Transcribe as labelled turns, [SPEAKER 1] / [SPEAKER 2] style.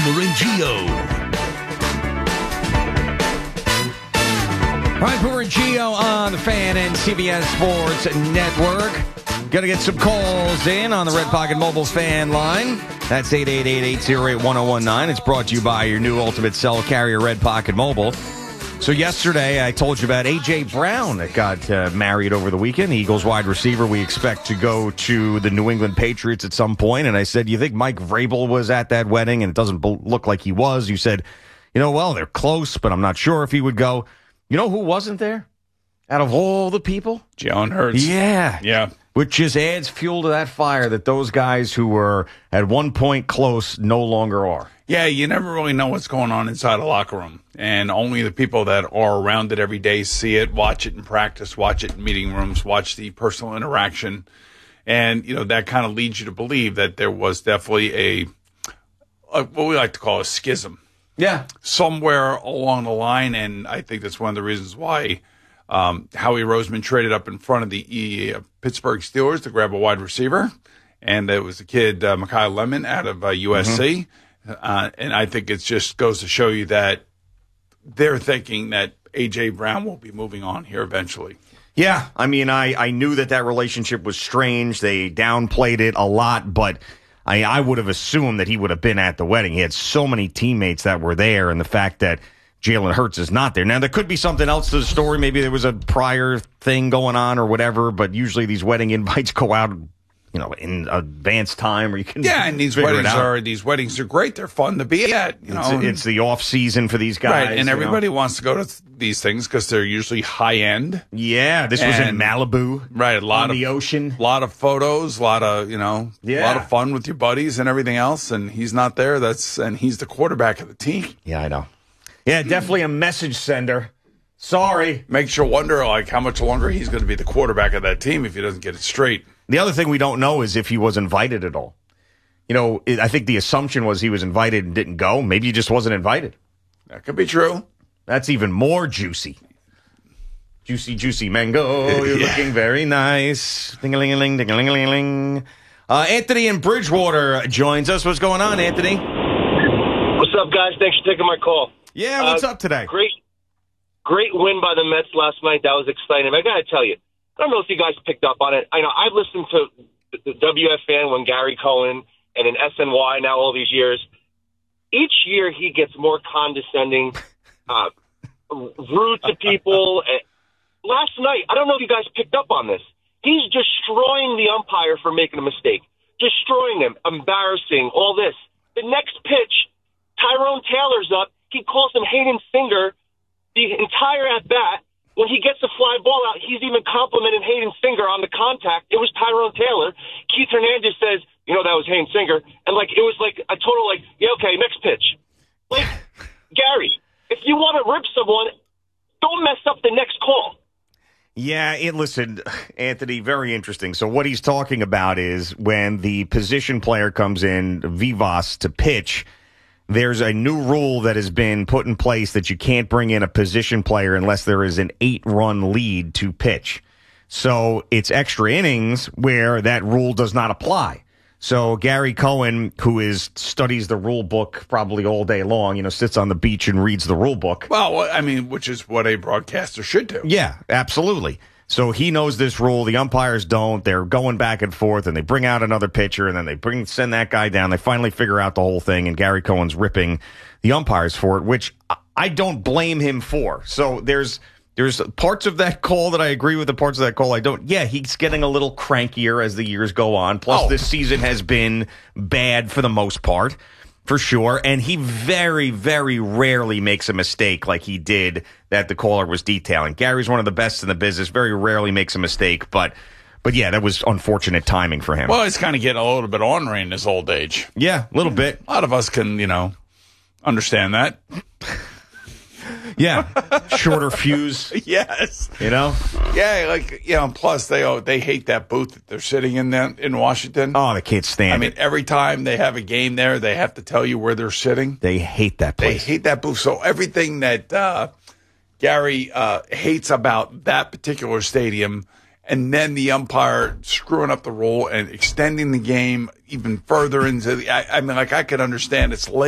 [SPEAKER 1] Boomer and Gio.
[SPEAKER 2] All right, Boomer and Gio on the Fan and CBS Sports Network. Got to get some calls in on the Red Pocket Mobile fan line. That's 888-808-1019. It's brought to you by your new ultimate cell carrier, Red Pocket Mobile. So yesterday I told you about A.J. Brown that got married over the weekend. The Eagles wide receiver we expect to go to the New England Patriots at some point. And I said, you think Mike Vrabel was at that wedding? And it doesn't look like he was. You said, well, they're close, but I'm not sure if he would go. You know who wasn't there? Out of all the people?
[SPEAKER 3] Jalen Hurts.
[SPEAKER 2] Yeah. Which just adds fuel to that fire that those guys who were at one point close no longer are.
[SPEAKER 3] Yeah, you never really know what's going on inside a locker room. And only the people that are around it every day see it, watch it in practice, watch it in meeting rooms, watch the personal interaction. And, that kind of leads you to believe that there was definitely what we like to call a schism.
[SPEAKER 2] Yeah.
[SPEAKER 3] Somewhere along the line. And I think that's one of the reasons why Howie Roseman traded up in front of the Pittsburgh Steelers to grab a wide receiver. And it was the kid, Mekhi Lemon out of USC. And I think it just goes to show you that they're thinking that A.J. Brown will be moving on here eventually.
[SPEAKER 2] Yeah, I mean, I knew that relationship was strange. They downplayed it a lot, but I would have assumed that he would have been at the wedding. He had so many teammates that were there, and the fact that Jalen Hurts is not there. Now, there could be something else to the story. Maybe there was a prior thing going on or whatever, but usually these wedding invites go out in advance time, or you can
[SPEAKER 3] and these weddings are great. They're fun to be at.
[SPEAKER 2] It's the off season for these guys,
[SPEAKER 3] right? And everybody wants to go to these things because they're usually high end.
[SPEAKER 2] Yeah, this was in Malibu,
[SPEAKER 3] right? A lot
[SPEAKER 2] on the ocean,
[SPEAKER 3] a lot of photos, a lot of a lot of fun with your buddies and everything else. And he's not there. And he's the quarterback of the team.
[SPEAKER 2] Yeah, I know. Yeah, definitely a message sender. Sorry,
[SPEAKER 3] makes you wonder how much longer he's going to be the quarterback of that team if he doesn't get it straight.
[SPEAKER 2] The other thing we don't know is if he was invited at all. I think the assumption was he was invited and didn't go. Maybe he just wasn't invited.
[SPEAKER 3] That could be true.
[SPEAKER 2] That's even more juicy. Juicy mango. You're looking very nice. Ding-a-ling-a-ling, ding-a-ling-a-ling. Anthony in Bridgewater joins us. What's going on, Anthony?
[SPEAKER 4] What's up, guys? Thanks for taking my call.
[SPEAKER 2] Yeah, what's up today?
[SPEAKER 4] Great win by the Mets last night. That was exciting. I got to tell you, I don't know if you guys picked up on it. I know I've listened to the WFN when Gary Cohen and in SNY now all these years. Each year he gets more condescending, rude to people. Last night, I don't know if you guys picked up on this. He's destroying the umpire for making a mistake. Destroying him. Embarrassing. All this. The next pitch, Tyrone Taylor's up. He calls him Hayden Singer the entire at-bat. When he gets a fly ball out, he's even complimenting Hayden Singer on the contact. It was Tyrone Taylor. Keith Hernandez says, that was Hayden Singer. And, it was a total, okay, next pitch. Gary, if you want to rip someone, don't mess up the next call.
[SPEAKER 2] Yeah, listen, Anthony, very interesting. So what he's talking about is when the position player comes in, Vivas, to pitch, there's a new rule that has been put in place that you can't bring in a position player unless there is an 8-run lead to pitch. So it's extra innings where that rule does not apply. So Gary Cohen, who studies the rule book probably all day long, sits on the beach and reads the rule book.
[SPEAKER 3] Well, which is what a broadcaster should do.
[SPEAKER 2] Yeah, absolutely. So he knows this rule. The umpires don't. They're going back and forth, and they bring out another pitcher, and then they send that guy down. They finally figure out the whole thing, and Gary Cohen's ripping the umpires for it, which I don't blame him for. So there's parts of that call that I agree with, the parts of that call I don't. Yeah, he's getting a little crankier as the years go on. Plus, this season has been bad for the most part. For sure, and he very, very rarely makes a mistake like he did that the caller was detailing. Gary's one of the best in the business, very rarely makes a mistake, but yeah, that was unfortunate timing for him.
[SPEAKER 3] Well, he's kind of getting a little bit ornery in his old age.
[SPEAKER 2] Yeah, a little bit.
[SPEAKER 3] A lot of us can, understand that.
[SPEAKER 2] Yeah, shorter fuse.
[SPEAKER 3] Yes.
[SPEAKER 2] Yeah,
[SPEAKER 3] plus they hate that booth that they're sitting in Washington.
[SPEAKER 2] Oh, they can't stand it.
[SPEAKER 3] Every time they have a game there, they have to tell you where they're sitting.
[SPEAKER 2] They hate that place.
[SPEAKER 3] They hate that booth. So everything that Gary hates about that particular stadium, and then the umpire screwing up the rule and extending the game even further into I could understand it's late.